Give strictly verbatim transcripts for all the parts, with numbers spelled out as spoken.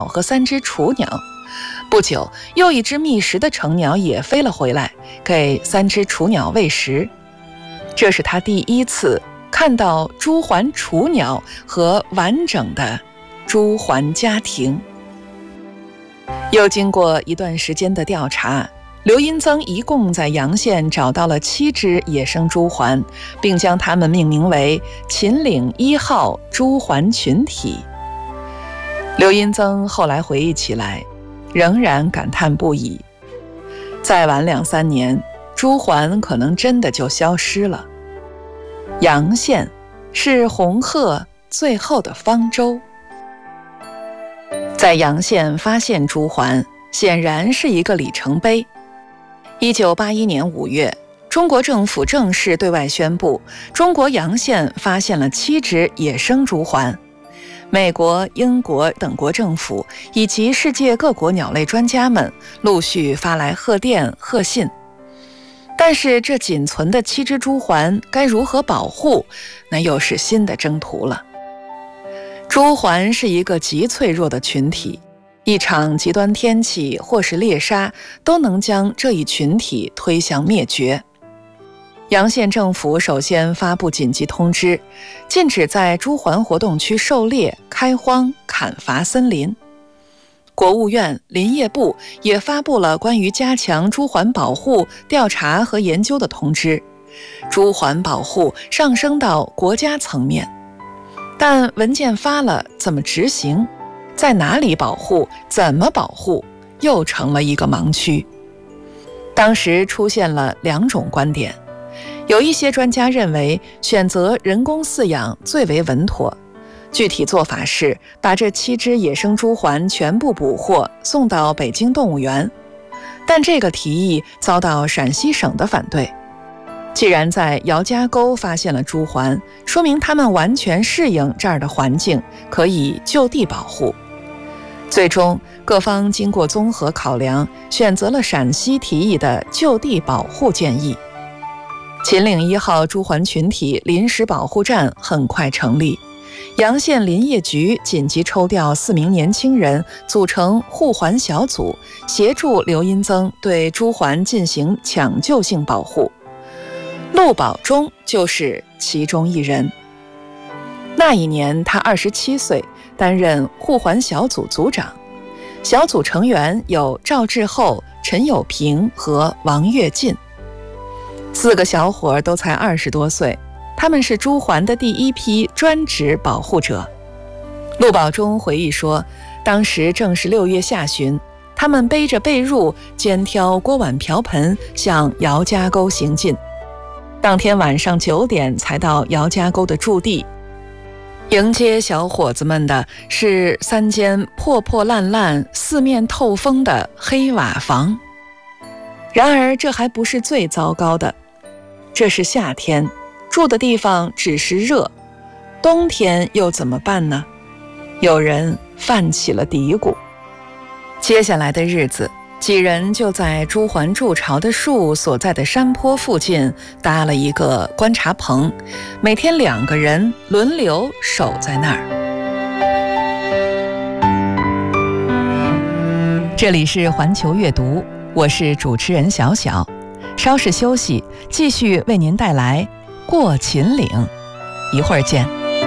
和三只雏鸟。不久，又一只觅食的成鸟也飞了回来，给三只雏鸟喂食。这是他第一次看到朱鹮雏鸟和完整的朱鹮家庭。又经过一段时间的调查，刘荫增一共在洋县找到了七只野生朱鹮，并将它们命名为秦岭一号朱鹮群体。刘荫增后来回忆起来，仍然感叹不已。再晚两三年，朱鹮可能真的就消失了。洋县是红鹤最后的方舟。在洋县发现朱鹮，显然是一个里程碑。一九八一年五月，中国政府正式对外宣布，中国洋县发现了七只野生朱鹮。美国、英国等国政府以及世界各国鸟类专家们陆续发来贺电、贺信。但是这仅存的七只朱鹮该如何保护，那又是新的征途了。朱鹮是一个极脆弱的群体，一场极端天气或是猎杀都能将这一群体推向灭绝。洋县政府首先发布紧急通知，禁止在朱鹮活动区狩猎、开荒、砍伐森林。国务院林业部也发布了关于加强朱鹮保护、调查和研究的通知，朱鹮保护上升到国家层面。但文件发了，怎么执行？在哪里保护？怎么保护？又成了一个盲区。当时出现了两种观点，有一些专家认为选择人工饲养最为稳妥，具体做法是把这七只野生朱鹮全部捕获送到北京动物园，但这个提议遭到陕西省的反对。既然在姚家沟发现了朱鹮，说明它们完全适应这儿的环境，可以就地保护。最终各方经过综合考量，选择了陕西提议的就地保护建议。秦岭一号朱鹮群体临时保护站很快成立，洋县林业局紧急抽调四名年轻人组成护鹮小组，协助刘荫增对朱鹮进行抢救性保护。陆保中就是其中一人。那一年他二十七岁，担任护鹮小组组长。小组成员有赵志厚、陈友平和王跃进。四个小伙都才二十多岁，他们是朱鹮的第一批专职保护者。陆保中回忆说，当时正是六月下旬，他们背着被褥，肩挑锅碗瓢盆，向姚家沟行进。当天晚上九点才到姚家沟的驻地，迎接小伙子们的是三间破破烂烂、四面透风的黑瓦房。然而这还不是最糟糕的，这是夏天，住的地方只是热，冬天又怎么办呢？有人泛起了嘀咕。接下来的日子，几人就在朱鹮筑巢的树所在的山坡附近搭了一个观察棚，每天两个人轮流守在那儿。这里是环球阅读，我是主持人小小，稍事休息，继续为您带来过秦岭，一会儿见。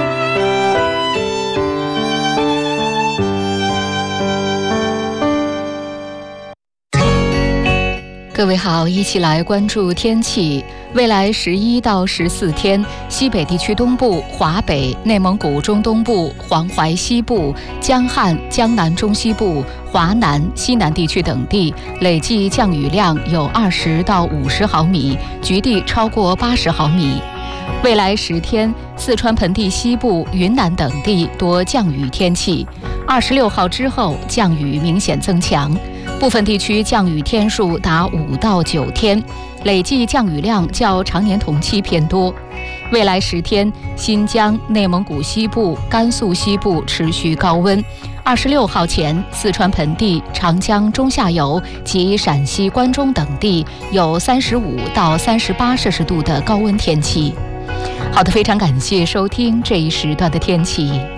各位好，一起来关注天气。未来十一到十四天，西北地区东部、华北、内蒙古中东部、黄淮西部、江汉、江南中西部、华南、西南地区等地累计降雨量有二十到五十毫米，局地超过八十毫米。未来十天，四川盆地西部、云南等地多降雨天气。二十六号之后，降雨明显增强，部分地区降雨天数达五到九天，累计降雨量较常年同期偏多。未来十天，新疆、内蒙古西部、甘肃西部持续高温。二十六号前，四川盆地、长江中下游及陕西关中等地有三十五到三十八摄氏度的高温天气。好的，非常感谢收听这一时段的天气。